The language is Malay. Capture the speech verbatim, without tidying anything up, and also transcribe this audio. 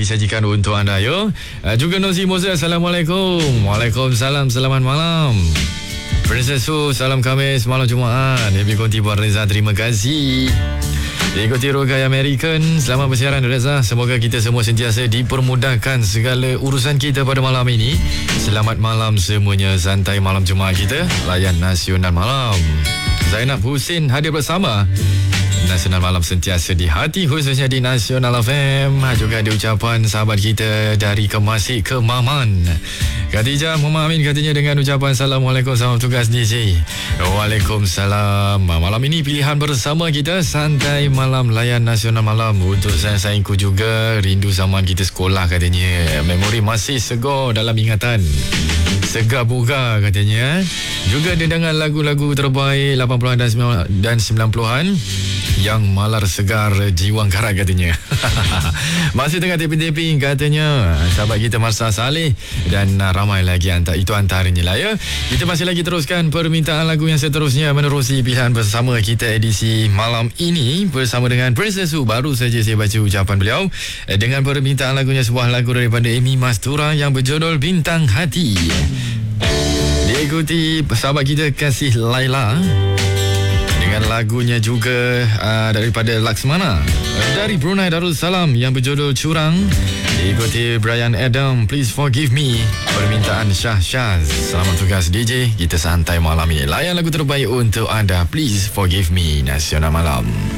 disajikan untuk anda yo. Uh, juga Nozi Moses, Assalamualaikum. Waalaikumsalam, selamat malam. Princess Su, salam Khamis, malam Jumaat. Happy Konti Puan Reza, terima kasih. Ikuti Rogai American. Selamat bersiaran Reza. Semoga kita semua sentiasa dipermudahkan segala urusan kita pada malam ini. Selamat malam semuanya. Santai malam Jumaat kita, layan Nasional Malam. Zainab Husin hadir bersama. Nasional Malam sentiasa di hati, khususnya di Nasional F M. Juga ada ucapan sahabat kita dari Kemasik ke Maman, Khadijah Muhammad Amin, katanya dengan ucapan Assalamualaikum, salam tugas D J. Waalaikumsalam. Malam ini pilihan bersama kita, santai malam, layan Nasional Malam. Untuk saya sayangku juga, rindu zaman kita sekolah katanya. Memori masih segar dalam ingatan, segar buga katanya. Juga dendangan lagu-lagu terbaik lapan puluhan dan sembilan puluhan yang malar segar jiwa karat katanya. Masih tengah taping-taping katanya sahabat kita Marsa Saleh dan ramai lagi antara itu antaranya lah ya. Kita masih lagi teruskan permintaan lagu yang seterusnya menerusi pilihan bersama kita edisi malam ini bersama dengan Princess Su. Baru saja saya baca ucapan beliau dengan permintaan lagunya, sebuah lagu daripada Amy Mastura yang berjudul Bintang Hati. Diikuti sahabat kita Kasih Laila dengan lagunya juga uh, daripada Laksmana dari Brunei Darussalam yang berjudul Curang. Diikuti Brian Adam, Please Forgive Me, permintaan Syah Syaz. Selamat tugas D J, kita santai malam ini. Layan lagu terbaik untuk anda, Please Forgive Me, Nasional Malam.